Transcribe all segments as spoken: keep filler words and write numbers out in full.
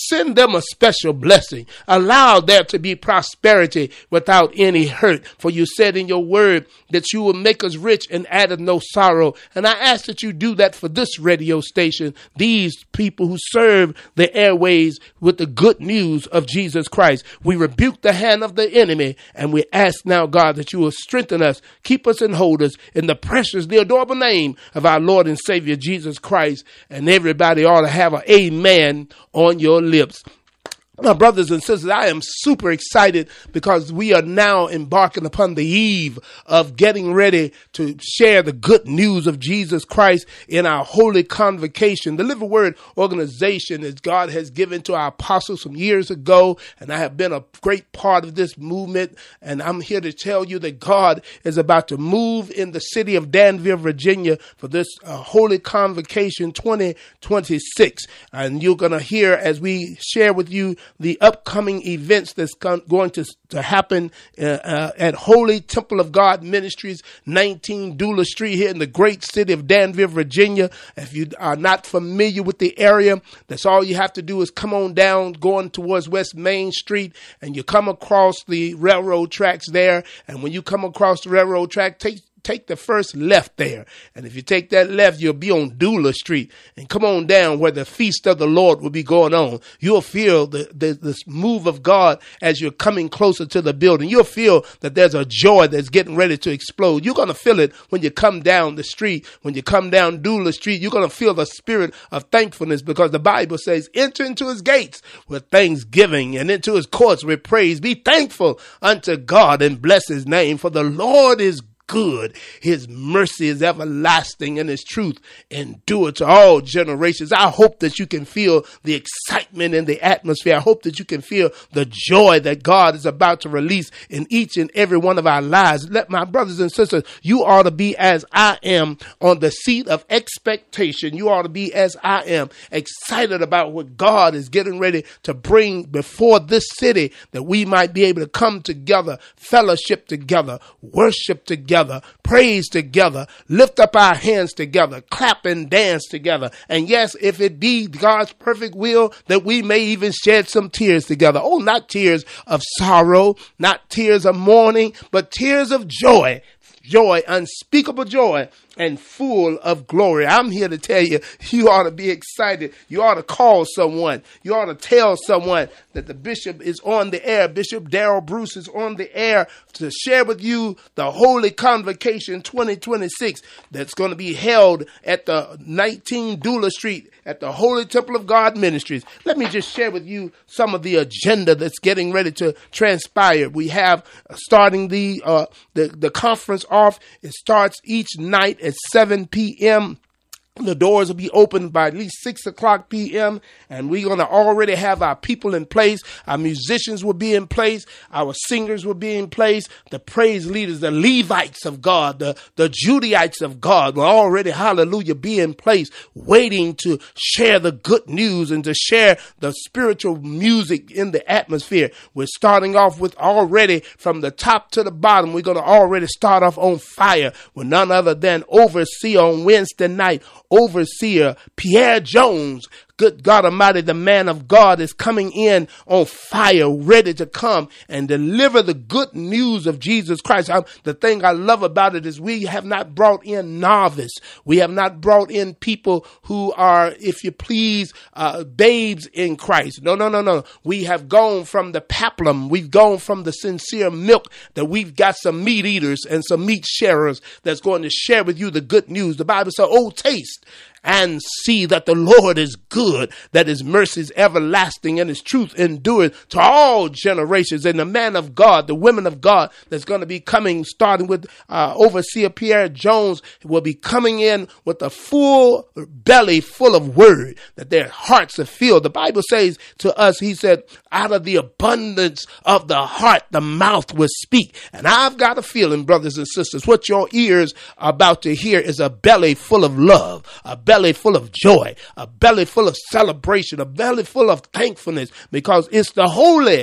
Send them a special blessing. Allow there to be prosperity without any hurt. For you said in your word that you will make us rich and addeth no sorrow. And I ask that you do that for this radio station, these people who serve the airways with the good news of Jesus Christ. We rebuke the hand of the enemy, and we ask now, God, that you will strengthen us, keep us and hold us in the precious, the adorable name of our Lord and Savior, Jesus Christ. And everybody ought to have an amen on your lips. My brothers and sisters, I am super excited because we are now embarking upon the eve of getting ready to share the good news of Jesus Christ in our holy convocation. The Living Word organization that God has given to our apostles some years ago, and I have been a great part of this movement, and I'm here to tell you that God is about to move in the city of Danville, Virginia for this uh, holy convocation twenty twenty-six. And you're going to hear as we share with you the upcoming events that's going to, to happen uh, uh, at Holy Temple of God Ministries, nineteen Dula Street here in the great city of Danville, Virginia. If you are not familiar with the area, that's all you have to do is come on down going towards West Main Street, and you come across the railroad tracks there. And when you come across the railroad track, take Take the first left there. And if you take that left, you'll be on Dula Street. And come on down where the feast of the Lord will be going on. You'll feel the, the this move of God as you're coming closer to the building. You'll feel that there's a joy that's getting ready to explode. You're going to feel it when you come down the street. When you come down Dula Street, you're going to feel the spirit of thankfulness, because the Bible says, enter into his gates with thanksgiving and into his courts with praise. Be thankful unto God and bless his name, for the Lord is good. His mercy is everlasting, and his truth endure to all generations. I hope that you can feel the excitement in the atmosphere. I hope that you can feel the joy that God is about to release in each and every one of our lives. Let my brothers and sisters, you ought to be as I am on the seat of expectation. You ought to be as I am, excited about what God is getting ready to bring before this city, that we might be able to come together, fellowship together, worship together, praise together, lift up our hands together, clap and dance together. And yes, if it be God's perfect will, that we may even shed some tears together. Oh, not tears of sorrow, not tears of mourning, but tears of joy. Joy, unspeakable joy, and full of glory. I'm here to tell you, you ought to be excited. You ought to call someone. You ought to tell someone that the bishop is on the air. Bishop Darrell Bruce is on the air to share with you the Holy Convocation twenty twenty-six that's going to be held at the nineteen Dula Street at the Holy Temple of God Ministries. Let me just share with you some of the agenda that's getting ready to transpire. We have uh, starting the, uh, the, the conference off. It starts each night at seven p.m. The doors will be open by at least six o'clock p.m. and we're going to already have our people in place. Our musicians will be in place. Our singers will be in place. The praise leaders, the Levites of God, the, the Judaites of God will already, hallelujah, be in place, waiting to share the good news and to share the spiritual music in the atmosphere. We're starting off with already from the top to the bottom. We're going to already start off on fire with none other than Overseer on Wednesday night. Overseer Pierre Jones, good God Almighty, the man of God, is coming in on fire, ready to come and deliver the good news of Jesus Christ. I, the thing I love about it is we have not brought in novice. We have not brought in people who are, if you please, uh, babes in Christ. No, no, no, no. We have gone from the paplum. We've gone from the sincere milk, that we've got some meat eaters and some meat sharers that's going to share with you the good news. The Bible says, oh, taste and see that the Lord is good, that his mercy is everlasting and his truth endureth to all generations. And the man of God, the women of God that's going to be coming, starting with uh, Overseer Pierre Jones, will be coming in with a full belly full of word, that their hearts are filled. The Bible says to us, he said, out of the abundance of the heart, the mouth will speak. And I've got a feeling, brothers and sisters, what your ears are about to hear is a belly full of love, a belly belly full of joy, a belly full of celebration, a belly full of thankfulness, because it's the Holy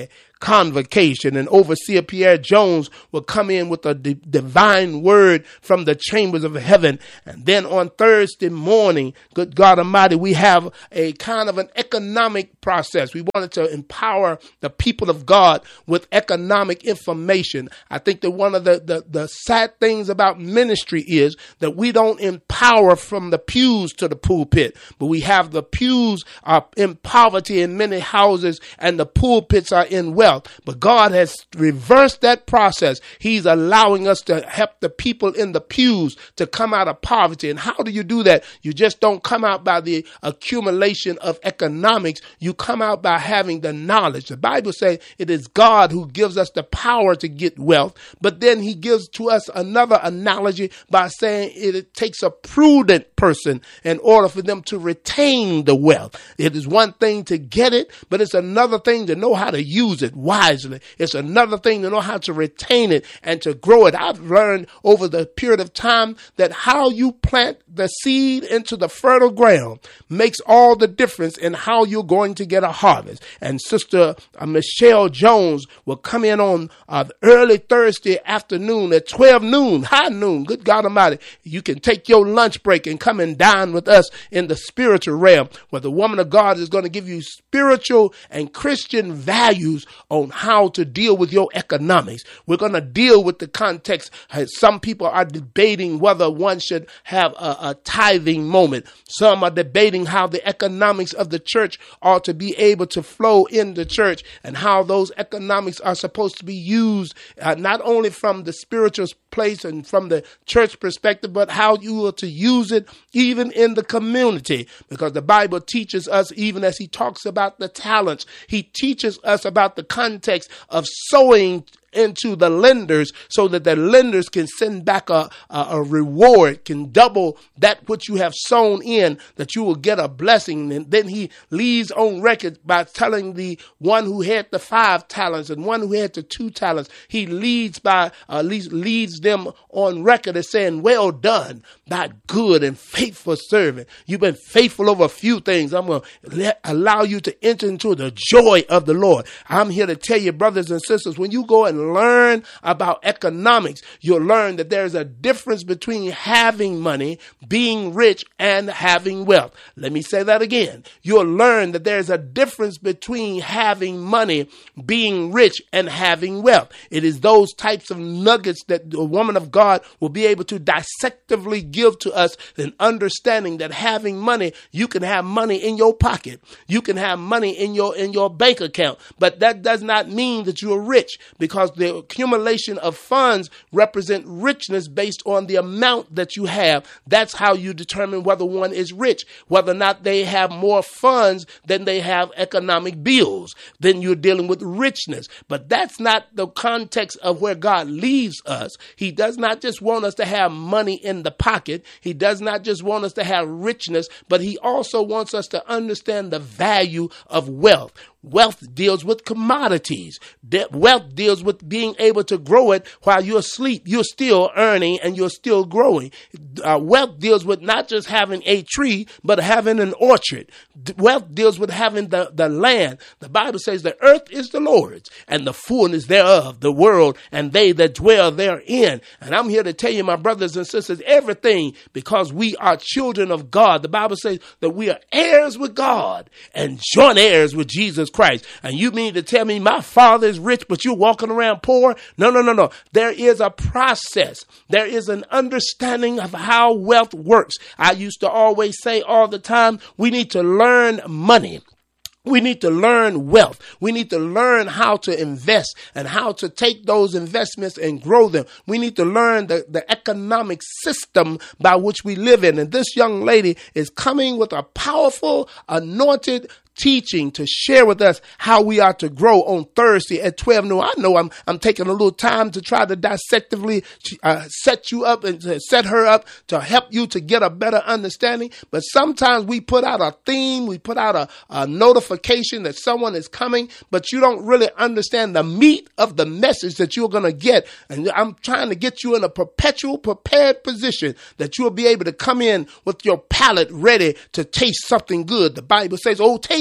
convocation, and Overseer Pierre Jones will come in with a d- divine word from the chambers of heaven. And then on Thursday morning, good God Almighty, we have a kind of an economic process. We wanted to empower the people of God with economic information. I think that one of the, the, the sad things about ministry is that we don't empower from the pews to the pulpit, but we have the pews are in poverty in many houses and the pulpits are in wealth. But God has reversed that process. He's allowing us to help the people in the pews to come out of poverty. And how do you do that? You just don't come out by the accumulation of economics. You come out by having the knowledge. The Bible says it is God who gives us the power to get wealth. But then he gives to us another analogy by saying it, it takes a prudent person in order for them to retain the wealth. It is one thing to get it, but it's another thing to know how to use it wisely. It's another thing to know how to retain it and to grow it. I've learned over the period of time that how you plant the seed into the fertile ground makes all the difference in how you're going to get a harvest. And Sister uh, Michelle Jones will come in on uh, early Thursday afternoon at twelve noon, high noon. Good God Almighty. You can take your lunch break and come and dine with us in the spiritual realm, where the woman of God is going to give you spiritual and Christian values on how to deal with your economics. We're going to deal with the context. Some people are debating whether one should have a, a tithing moment. Some are debating how the economics of the church ought to be able to flow in the church and how those economics are supposed to be used, uh, not only from the spiritual place and from the church perspective, but how you are to use it even in the community. Because the Bible teaches us, even as he talks about the talents, he teaches us about the context of sowing into the lenders so that the lenders can send back a, a, a reward, can double that which you have sown in, that you will get a blessing. And then he leaves on record by telling the one who had the five talents and one who had the two talents, he leads by, uh, leads, leads them on record as saying, well done, thy good and faithful servant. You've been faithful over a few things. I'm going to allow you to enter into the joy of the Lord. I'm here to tell you, brothers and sisters, when you go and learn about economics, you'll learn that there's a difference between having money, being rich, and having wealth. Let me say that again. You'll learn that there's a difference between having money, being rich, and having wealth. It is those types of nuggets that the woman of God will be able to dissectively give to us, an understanding that having money, you can have money in your pocket. You can have money in your in your bank account, but that does not mean that you're rich, because the accumulation of funds represent richness based on the amount that you have. That's how you determine whether one is rich, whether or not they have more funds than they have economic bills. Then you're dealing with richness. But that's not the context of where God leaves us. He does not just want us to have money in the pocket. He does not just want us to have richness, but he also wants us to understand the value of wealth. Wealth deals with commodities. De- wealth deals with being able to grow it while you're asleep. You're still earning and you're still growing. Uh, wealth deals with not just having a tree, but having an orchard. D- wealth deals with having the, the land. The Bible says the earth is the Lord's and the fullness thereof, the world and they that dwell therein. And I'm here to tell you, my brothers and sisters, everything, because we are children of God. The Bible says that we are heirs with God and joint heirs with Jesus Christ. And you mean to tell me my father is rich, but you're walking around poor? No, no, no, no. There is a process. There is an understanding of how wealth works. I used to always say all the time, we need to learn money. We need to learn wealth. We need to learn how to invest and how to take those investments and grow them. We need to learn the, the economic system by which we live in. And this young lady is coming with a powerful, anointed teaching to share with us how we are to grow on Thursday at twelve noon. I know I'm I'm taking a little time to try to dissectively uh, set you up and to set her up to help you to get a better understanding. But sometimes we put out a theme, we put out a, a notification that someone is coming, but you don't really understand the meat of the message that you're going to get. And I'm trying to get you in a perpetual prepared position that you'll be able to come in with your palate ready to taste something good. The Bible says, oh, taste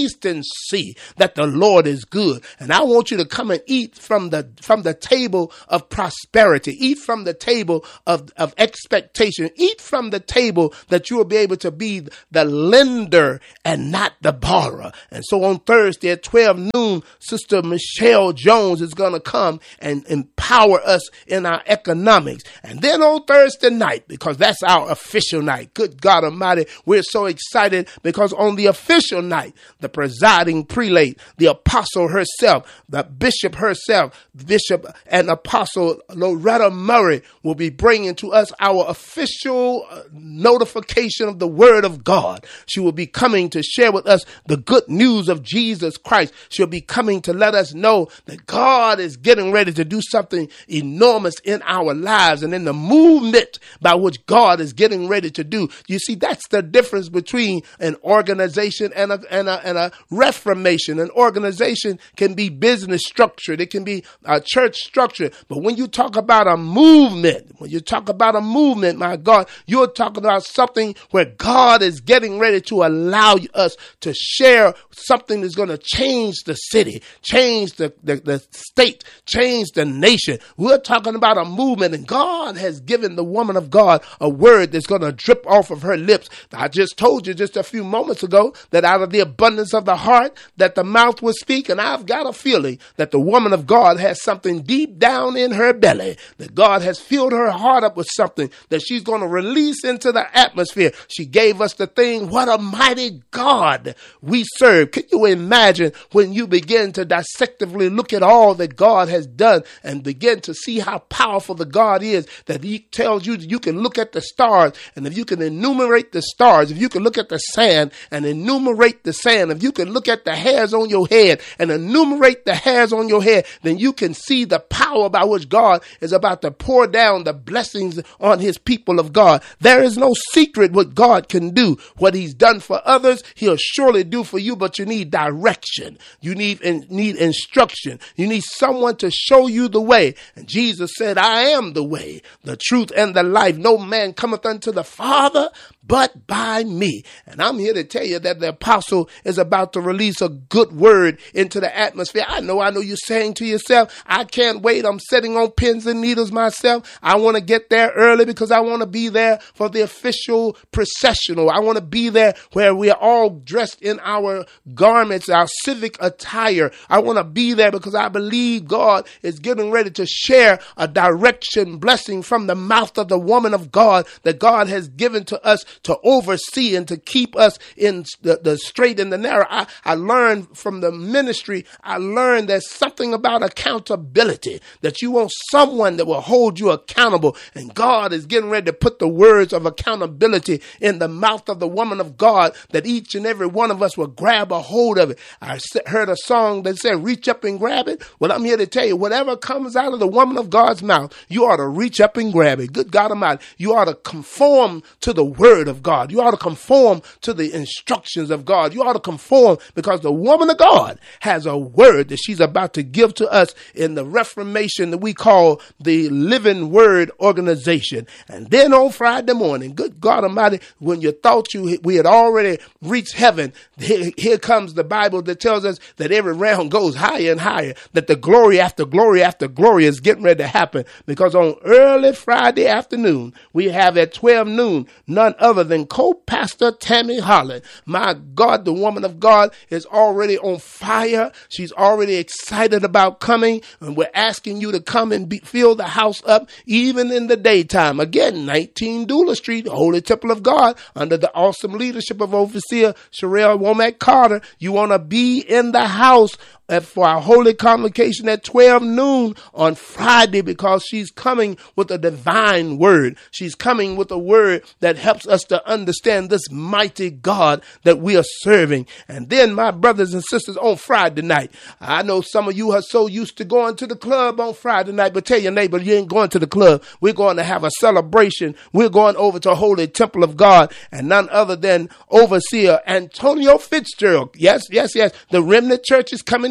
taste and see that the Lord is good. And I want you to come and eat from the from the table of prosperity. Eat from the table of, of expectation. Eat from the table that you will be able to be the lender and not the borrower. And so on Thursday at twelve noon, Sister Michelle Jones is going to come and empower us in our economics. And then on Thursday night, because that's our official night, good God Almighty, we're so excited because on the official night, the presiding prelate, the apostle herself, the bishop herself, Bishop and Apostle Loretta Murray will be bringing to us our official notification of the word of God. She will be coming to share with us the good news of Jesus Christ. She'll be coming to let us know that God is getting ready to do something enormous in our lives and in the movement by which God is getting ready to do. You see, that's the difference between an organization and a, and a, and a reformation. An organization can be business structured. It can be a church structure. But when you talk about a movement, when you talk about a movement, my God, you're talking about something where God is getting ready to allow us to share something that's going to change the city, change the, the, the state, change the nation. We're talking about a movement, and God has given the woman of God a word that's going to drip off of her lips. I just told you just a few moments ago that out of the abundance of the heart that the mouth will speak, and I've got a feeling that the woman of God has something deep down in her belly, that God has filled her heart up with something that she's going to release into the atmosphere. She gave us the thing, what a mighty God we serve. Can you imagine when you begin to dissectively look at all that God has done and begin to see how powerful the God is, that he tells you that you can look at the stars, and if you can enumerate the stars, if you can look at the sand and enumerate the sand, if you can look at the hairs on your head and enumerate the hairs on your head, then you can see the power by which God is about to pour down the blessings on his people of God. There is no secret what God can do. What he's done for others, he'll surely do for you, but you need direction. You need, need instruction. You need someone to show you the way. And Jesus said, I am the way, the truth, and the life. No man cometh unto the Father but by me. And I'm here to tell you that the apostle is about to release a good word into the atmosphere. I know, I know you're saying to yourself, I can't wait. I'm sitting on pins and needles myself. I want to get there early because I want to be there for the official processional. I want to be there where we are all dressed in our garments, our civic attire. I want to be there because I believe God is getting ready to share a direction blessing from the mouth of the woman of God that God has given to us to oversee and to keep us in the, the straight and the narrow. I, I learned from the ministry, I learned there's something about accountability, that you want someone that will hold you accountable. And God is getting ready to put the words of accountability in the mouth of the woman of God, that each and every one of us will grab a hold of it. I heard a song that said, reach up and grab it. Well, I'm here to tell you, whatever comes out of the woman of God's mouth, you ought to reach up and grab it. Good God Almighty, you ought to conform to the word of God. You ought to conform to the instructions of God. You ought to conform because the woman of God has a word that she's about to give to us in the reformation that we call the Living Word Organization. And then on Friday morning, good God Almighty, when you thought you we had already reached heaven, here, here comes the Bible that tells us that every round goes higher and higher, that the glory after glory after glory is getting ready to happen, because on early Friday afternoon, we have at twelve noon, none other than co-pastor Tammy Holland. My God, the woman of God is already on fire. She's already excited about coming, and we're asking you to come and be, fill the house up even in the daytime. Again, nineteen Dula Street, Holy Temple of God, under the awesome leadership of Overseer Sherelle Womack Carter. You want to be in the house for our holy convocation at twelve noon on Friday, because she's coming with a divine word. She's coming with a word that helps us to understand this mighty God that we are serving. And then, my brothers and sisters, on Friday night, I know some of you are so used to going to the club on Friday night, but tell your neighbor, you ain't going to the club. We're going to have a celebration. We're going over to Holy Temple of God, and none other than Overseer Antonio Fitzgerald. Yes, yes, yes. The Remnant Church is coming in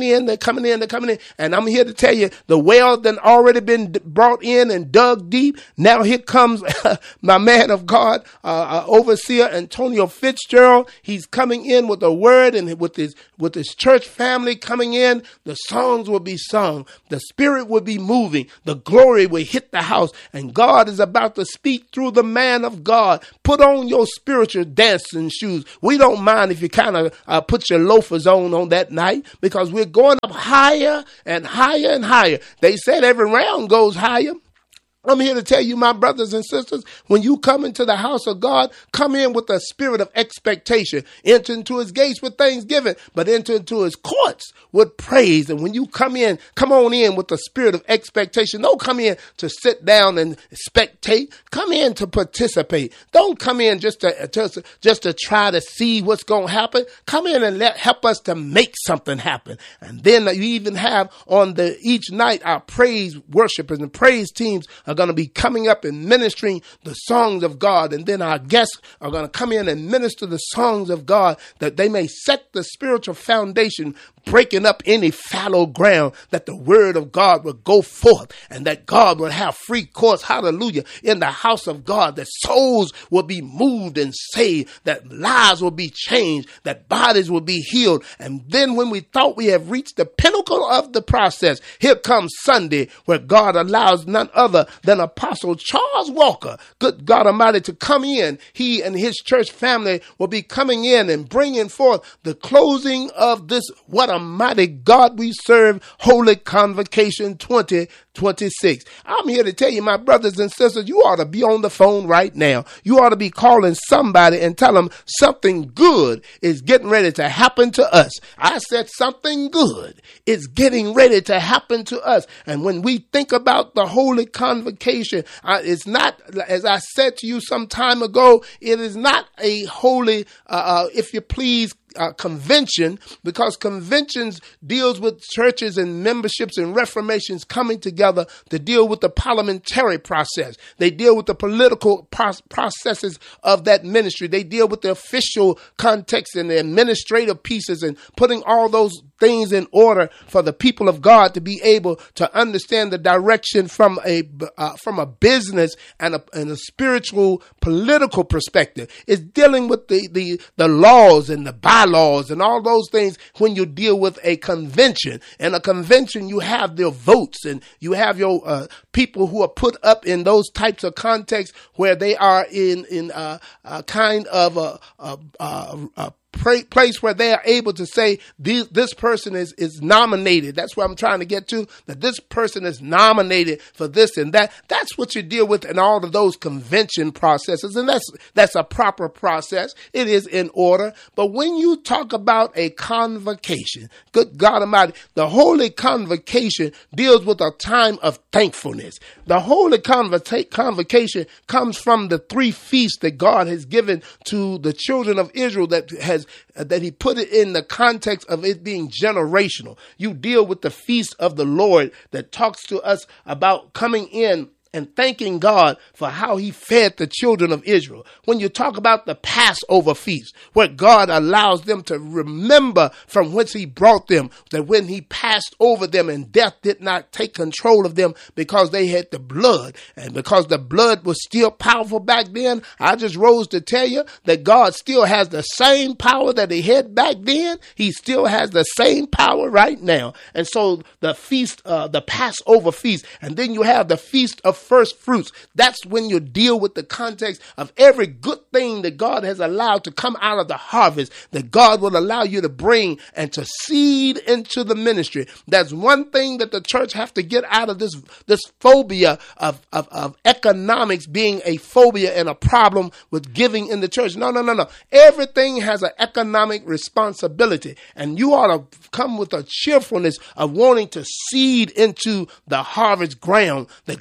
in, they're coming in, they're coming in. And I'm here to tell you, the well done already been brought in and dug deep. Now here comes my man of God, uh, uh, overseer Antonio Fitzgerald. He's coming in with a word, and with his with his church family coming in, the songs will be sung. The Spirit will be moving. The glory will hit the house. And God is about to speak through the man of God. Put on your spiritual dancing shoes. We don't mind if you kind of uh, put your loafers on on that night, because we're going up higher and higher and higher. They said every round goes higher. I'm here to tell you, my brothers and sisters, when you come into the house of God, come in with a spirit of expectation. Enter into his gates with thanksgiving, but enter into his courts with praise. And when you come in, come on in with the spirit of expectation. Don't come in to sit down and spectate. Come in to participate. Don't come in just to just, just to try to see what's going to happen. Come in and let help us to make something happen. And then you even have on the each night our praise worshipers and praise teams are going to be coming up and ministering the songs of God. And then our guests are going to come in and minister the songs of God, that they may set the spiritual foundation, breaking up any fallow ground, that the word of God will go forth, and that God will have free course, hallelujah, in the house of God, that souls will be moved and saved, that lives will be changed, that bodies will be healed. And then when we thought we have reached the pinnacle of the process, here comes Sunday, where God allows none other than Apostle Charles Walker, good God Almighty, to come in. He and his church family will be coming in and bringing forth the closing of this What a Mighty God We Serve Holy Convocation twenty twenty-six. I'm here to tell you, my brothers and sisters, you ought to be on the phone right now. You ought to be calling somebody and tell them something good is getting ready to happen to us. I said something good is getting ready to happen to us. And when we think about the Holy Convocation, uh, it's not, as I said to you some time ago, it is not a holy, uh, uh, if you please, Uh, convention, because conventions deals with churches and memberships and reformations coming together to deal with the parliamentary process. They deal with the political pro- processes of that ministry. They deal with the official context and the administrative pieces, and putting all those things in order for the people of God to be able to understand the direction from a uh, from a business and a, and a spiritual political perspective. It's dealing with the the the laws and the bylaws and all those things when you deal with a convention. And a convention, you have their votes, and you have your uh, people who are put up in those types of contexts where they are in in a, a kind of a, a, a, a place where they are able to say this, this person is, is nominated. That's what I'm trying to get to, that this person is nominated for this and that. That's what you deal with in all of those convention processes. And that's, that's a proper process. It is in order. But when you talk about a convocation, good God Almighty, the Holy Convocation deals with a time of thankfulness. The Holy Convoca- Convocation comes from the three feasts that God has given to the children of Israel, that has that he put it in the context of it being generational. You deal with the feast of the Lord that talks to us about coming in and thanking God for how he fed the children of Israel. When you talk about the Passover feast, where God allows them to remember from whence he brought them, that when he passed over them and death did not take control of them because they had the blood, and because the blood was still powerful back then, I just rose to tell you that God still has the same power that he had back then. He still has the same power right now. And so the feast, uh, the Passover feast, and then you have the feast of first fruits. That's when you deal with the context of every good thing that God has allowed to come out of the harvest, that God will allow you to bring and to seed into the ministry. That's one thing that the church have to get out of this, this phobia of, of, of economics being a phobia and a problem with giving in the church. No, no, no, no. Everything has an economic responsibility, and you ought to come with a cheerfulness of wanting to seed into the harvest ground that God will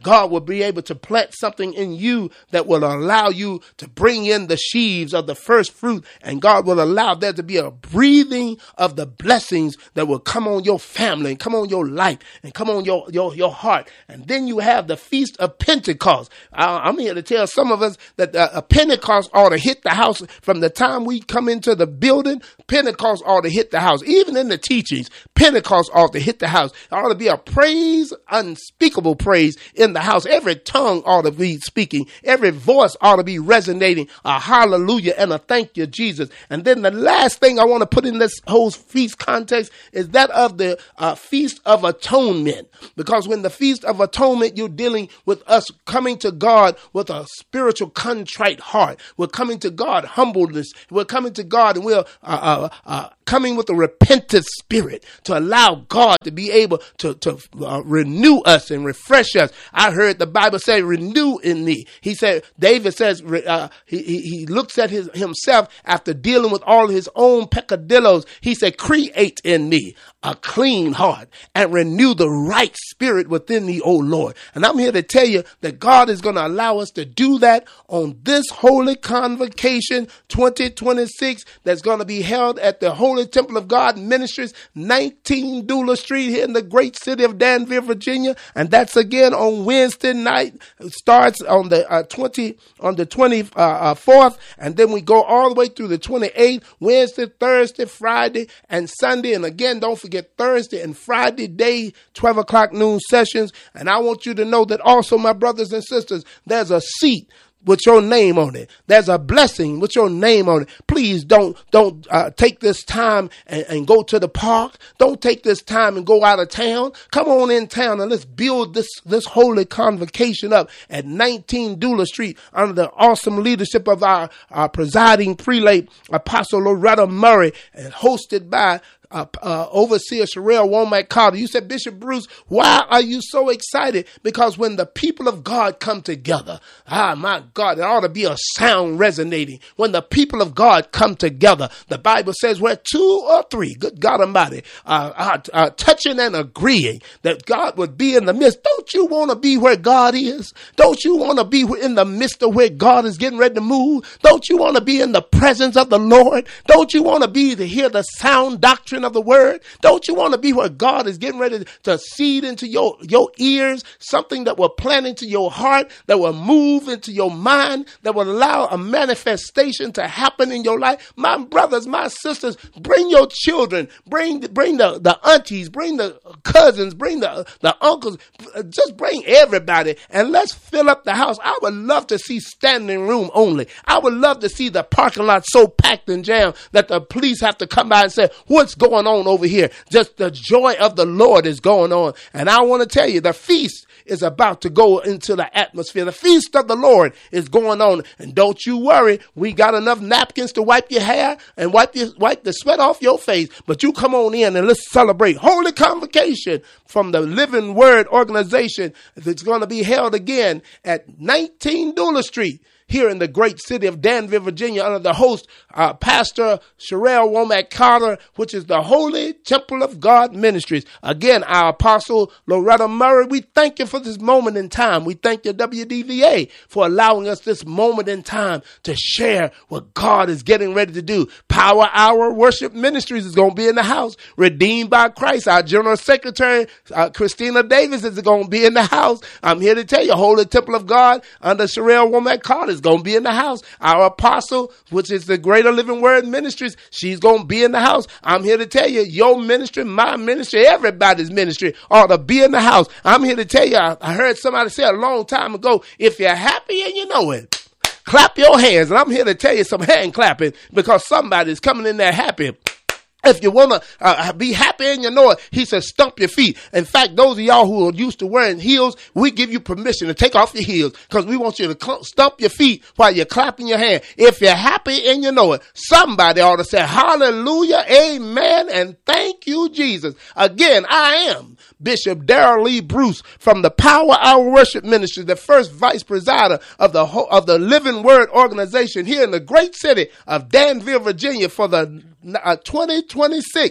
be able to plant something in you that will allow you to bring in the sheaves of the first fruit. And God will allow there to be a breathing of the blessings that will come on your family and come on your life and come on your, your, your heart. And then you have the Feast of Pentecost. Uh, I'm here to tell some of us that uh, a Pentecost ought to hit the house from the time we come into the building. Pentecost ought to hit the house. Even in the teachings, Pentecost ought to hit the house. There ought to be a praise, unspeakable praise in the house. Every tongue ought to be speaking. Every voice ought to be resonating. A hallelujah and a thank you, Jesus. And then the last thing I want to put in this whole feast context is that of the uh, Feast of Atonement. Because when the Feast of Atonement, you're dealing with us coming to God with a spiritual contrite heart. We're coming to God humbleness. We're coming to God and we're uh, uh, uh, coming with a repentant spirit to allow God to be able to, to uh, renew us and refresh us. I heard the Bible say, renew in me. He said, David says, uh, he, he, he looks at his himself after dealing with all his own peccadillos. He said, create in me a clean heart and renew the right spirit within me, O Lord. And I'm here to tell you that God is going to allow us to do that on this holy convocation twenty twenty-six that's going to be held at the Holy Temple of God Ministries, nineteen Dula Street here in the great city of Danville, Virginia. And that's again on Wednesday night. It starts on the uh, twenty on the twenty-fourth, and then we go all the way through the twenty-eighth, Wednesday, Thursday, Friday, and Sunday. And again, don't forget Thursday and Friday day, twelve o'clock noon sessions. And I want you to know that also, my brothers and sisters, there's a seat with your name on it. There's a blessing with your name on it. Please don't don't uh, take this time and, and go to the park. Don't take this time and go out of town. Come on in town and let's build this this holy convocation up at nineteen Dula Street under the awesome leadership of our, our presiding prelate, Apostle Loretta Murray, and hosted by Uh, uh, Overseer Sherelle Womack Carter. You said, Bishop Bruce, why are you so excited? Because when the people of God come together, ah, my God, there ought to be a sound resonating. When the people of God come together, the Bible says where two or three, good God Almighty, uh, are, are touching and agreeing that God would be in the midst. Don't you want to be where God is? Don't you want to be in the midst of where God is getting ready to move? Don't you want to be in the presence of the Lord? Don't you want to be to hear the sound doctrine of the word? Don't you want to be where God is getting ready to seed into your, your ears, something that will plant into your heart, that will move into your mind, that will allow a manifestation to happen in your life? My brothers, my sisters, bring your children, bring, bring the, the aunties, bring the cousins, bring the, the uncles, just bring everybody and let's fill up the house. I would love to see standing room only. I would love to see the parking lot so packed and jammed that the police have to come by and say, what's going going on over here? Just the joy of the Lord is going on. And I want to tell you, the feast is about to go into the atmosphere. The feast of the Lord is going on. And don't you worry, we got enough napkins to wipe your hair and wipe your, wipe the sweat off your face. But you come on in and let's celebrate Holy Convocation from the Living Word organization. It's going to be held again at nineteen Dula Street here in the great city of Danville, Virginia, under the host, uh, Pastor Sherelle Womack Carter, which is the Holy Temple of God Ministries. Again, our Apostle Loretta Murray, we thank you for this moment in time. We thank you, W D V A, for allowing us this moment in time to share what God is getting ready to do. Power Hour Worship Ministries is going to be in the house. Redeemed by Christ, our General Secretary, uh, Christina Davis, is going to be in the house. I'm here to tell you, Holy Temple of God under Sherelle Womack Carter is going to be in the house. Our apostle, which is the Greater Living Word Ministries, she's going to be in the house. I'm here to tell you, your ministry, my ministry, everybody's ministry ought to be in the house. I'm here to tell you, I, I heard somebody say a long time ago, if you're happy and you know it, clap your hands. And I'm here to tell you some hand clapping because somebody's coming in there happy. If you want to uh, be happy and you know it, he says, stump your feet. In fact, those of y'all who are used to wearing heels, we give you permission to take off your heels because we want you to cl- stump your feet while you're clapping your hand. If you're happy and you know it, somebody ought to say, hallelujah, amen, and thank you, Jesus. Again, I am Bishop Darrell Lee Bruce from the Power Hour Worship Ministry, the first vice presider of the ho- of the Living Word organization here in the great city of Danville, Virginia for the uh, twenty twenty-six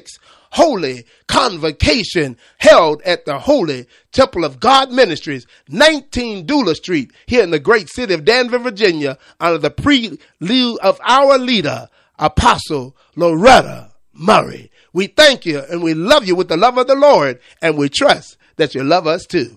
holy convocation held at the Holy Temple of God Ministries, nineteen Dula Street, here in the great city of Danville, Virginia, under the prelude of our leader, Apostle Loretta Murray. We thank you and we love you with the love of the Lord, and we trust that you love us too.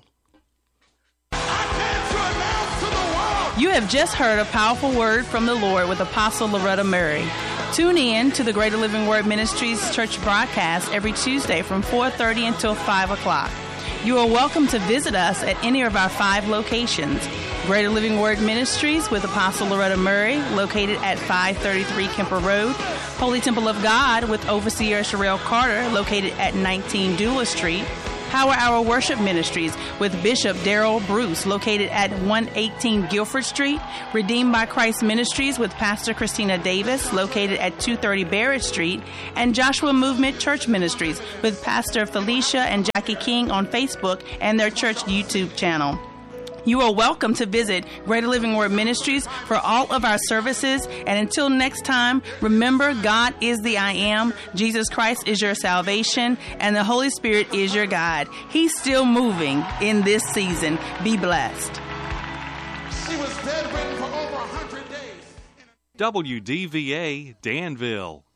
You have just heard a powerful word from the Lord with Apostle Loretta Murray. Tune in to the Greater Living Word Ministries church broadcast every Tuesday from four thirty until five o'clock. You are welcome to visit us at any of our five locations. Greater Living Word Ministries with Apostle Loretta Murray, located at five thirty-three Kemper Road. Holy Temple of God with Overseer Sherelle Carter, located at nineteen Dula Street. Power Hour Worship Ministries with Bishop Darrell Bruce, located at one eighteen Guilford Street. Redeemed by Christ Ministries with Pastor Christina Davis, located at two thirty Barrett Street. And Joshua Movement Church Ministries with Pastor Felicia and Jackie King on Facebook and their church YouTube channel. You are welcome to visit Greater Living Word Ministries for all of our services. And until next time, remember, God is the I Am, Jesus Christ is your salvation, and the Holy Spirit is your guide. He's still moving in this season. Be blessed. She was bedridden for over one hundred days. W D V A Danville.